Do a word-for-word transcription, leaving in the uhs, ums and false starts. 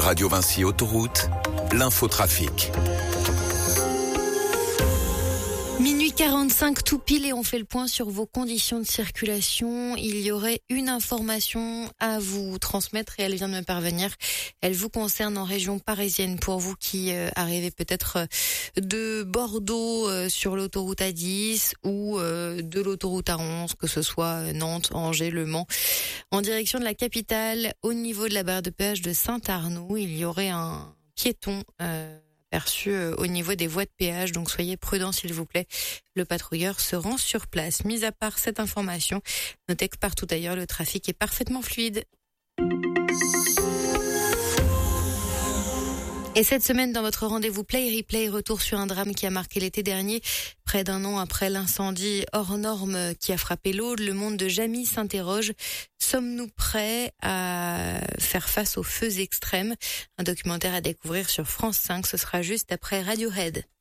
Radio Vinci Autoroute, l'infotrafic. Minuit quarante-cinq tout pile et on fait le point sur vos conditions de circulation. Il y aurait une information à vous transmettre et elle vient de me parvenir. Elle vous concerne en région parisienne. Pour vous qui euh, arrivez peut-être de Bordeaux euh, sur l'autoroute A dix ou euh, de l'autoroute A onze, que ce soit Nantes, Angers, Le Mans, en direction de la capitale, au niveau de la barre de péage de Saint-Arnaud, il y aurait un piéton euh, aperçu au niveau des voies de péage, donc soyez prudents s'il vous plaît. Le patrouilleur se rend sur place. Mis à part cette information, notez que partout ailleurs le trafic est parfaitement fluide. Et cette semaine, dans votre rendez-vous Play Replay, retour sur un drame qui a marqué l'été dernier. Près d'un an après l'incendie hors norme qui a frappé l'Aude, le monde de Jamie s'interroge. Sommes-nous prêts à faire face aux feux extrêmes? Un documentaire à découvrir sur France cinq, ce sera juste après Radiohead.